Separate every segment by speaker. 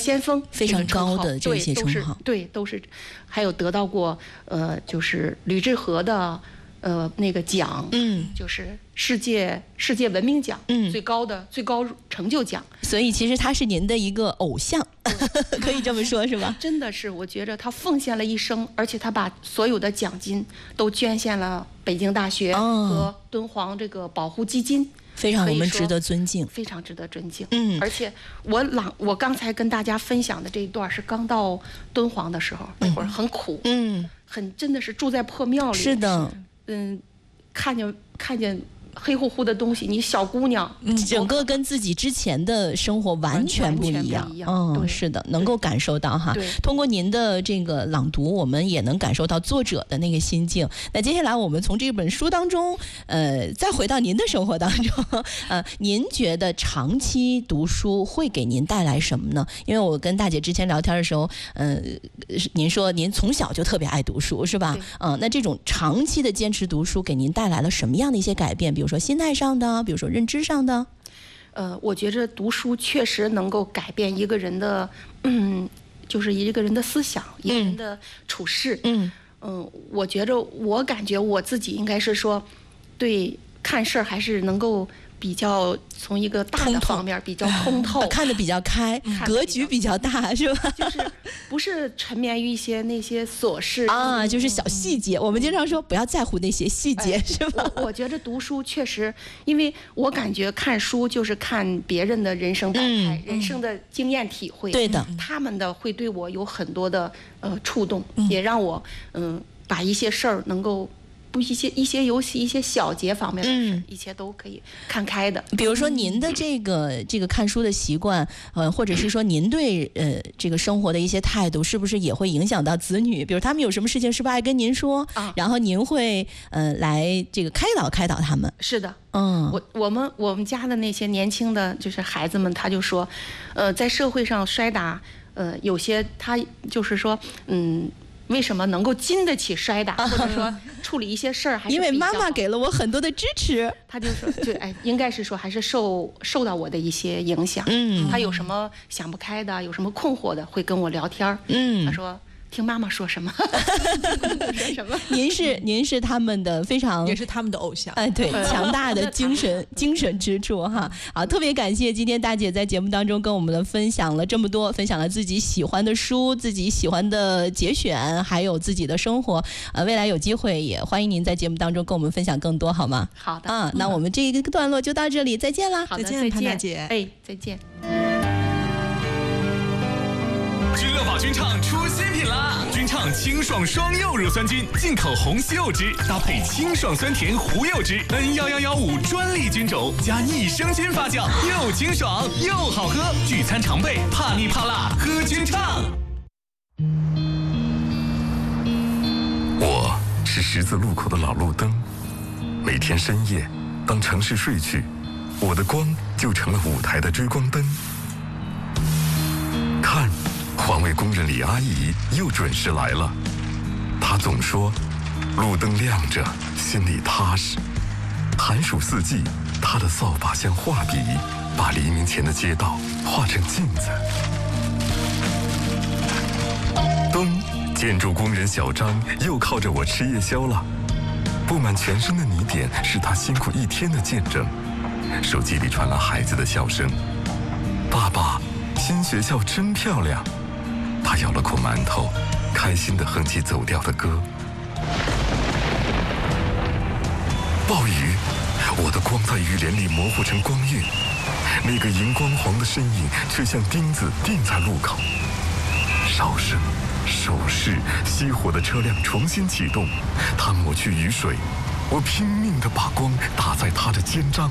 Speaker 1: 先锋，
Speaker 2: 非常高的这些称号，
Speaker 1: 对，都是，还有得到过就是吕志和的那个奖，就是世界文明奖，最高成就奖。
Speaker 2: 所以其实他是您的一个偶像，可以这么说，是吧？
Speaker 1: 真的是，我觉着他奉献了一生，而且他把所有的奖金都捐献了北京大学和敦煌这个保护基金。
Speaker 2: 非常我们值得尊敬，
Speaker 1: 非常值得尊敬。而且我刚才跟大家分享的这一段是刚到敦煌的时候，那会儿很苦，真的是住在破庙里。
Speaker 2: 是的，
Speaker 1: 看见黑乎乎的东西，你小姑娘，
Speaker 2: 整个跟自己之前的生活完全不一样。是的，能够感受到哈。通过您的这个朗读，我们也能感受到作者的那个心境。那接下来我们从这本书当中，再回到您的生活当中，您觉得长期读书会给您带来什么呢？因为我跟大姐之前聊天的时候，您说您从小就特别爱读书，是吧？那这种长期的坚持读书，给您带来了什么样的一些改变？比如说心态上的，比如说认知上的。
Speaker 1: 我觉着读书确实能够改变一个人的，就是一个人的思想，一个人的处事。我感觉我自己应该是说，对看事儿还是能够比较从一个大的方面比较通透，
Speaker 2: 看得比较开，格局比较大，是吧？
Speaker 1: 就是不是沉湎于一些那些琐事
Speaker 2: 啊，就是小细节。我们经常说不要在乎那些细节，是吧？
Speaker 1: 我觉得读书确实，因为我感觉看书就是看别人的人生百态，人生的经验体会。
Speaker 2: 对的，他
Speaker 1: 们的会对我有很多的触动，也让我把一些事儿能够。一些游戏一些小节方面的事，一切都可以看开的。
Speaker 2: 比如说您的这个看书的习惯，或者是说您对这个生活的一些态度，是不是也会影响到子女？比如他们有什么事情，是不是爱跟您说？然后您会来这个开导他们？
Speaker 1: 是的，我们家的那些年轻的就是孩子们，他就说，在社会上摔打，有些他就是说，为什么能够经得起摔打，或者说处理一些事儿，还是
Speaker 2: 因为妈妈给了我很多的支持。
Speaker 1: 他就说，应该是说还是受到我的一些影响。他有什么想不开的，有什么困惑的，会跟我聊天。他说。听妈妈说什么说什么。
Speaker 2: 您是他们的非常，
Speaker 3: 也是他们的偶像。
Speaker 2: 对，强大的精神支柱哈。好，特别感谢今天大姐在节目当中跟我们分享了这么多，分享了自己喜欢的书，自己喜欢的节选，还有自己的生活。未来有机会也欢迎您在节目当中跟我们分享更多，好吗？
Speaker 1: 好的。
Speaker 2: 那我们这个段落就到这里，再见啦。
Speaker 1: 好的，
Speaker 3: 再见，潘大姐。
Speaker 1: 再见。
Speaker 4: 君乐宝君唱出新品啦！君唱清爽双柚乳酸菌，进口红西柚汁，搭配清爽酸甜胡柚汁，N11115专利菌种加益生菌发酵，又清爽又好喝。聚餐常备，怕腻怕辣，喝君唱。
Speaker 5: 我是十字路口的老路灯，每天深夜，当城市睡去，我的光就成了舞台的追光灯。看。环卫工人李阿姨又准时来了，她总说，路灯亮着，心里踏实。寒暑四季，她的扫把像画笔，把黎明前的街道画成镜子。灯，建筑工人小张又靠着我吃夜宵了。布满全身的泥点是他辛苦一天的见证。手机里传来孩子的笑声：“爸爸，新学校真漂亮。”他咬了口馒头，开心地哼起走调的歌。暴雨，我的光在雨帘里模糊成光晕，那个荧光黄的身影却像钉子钉在路口。哨声、手势，熄火的车辆重新启动，他抹去雨水，我拼命地把光打在他的肩章。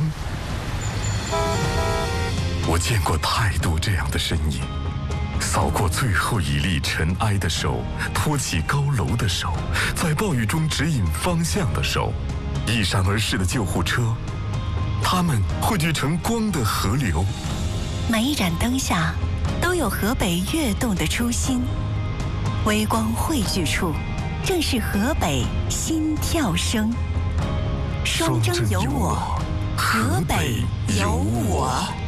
Speaker 5: 我见过太多这样的身影。扫过最后一粒尘埃的手，托起高楼的手，在暴雨中指引方向的手，一闪而逝的救护车，它们汇聚成光的河流。
Speaker 6: 每一盏灯下，都有河北跃动的初心。微光汇聚处，正是河北心跳声。双征有我，河北有我。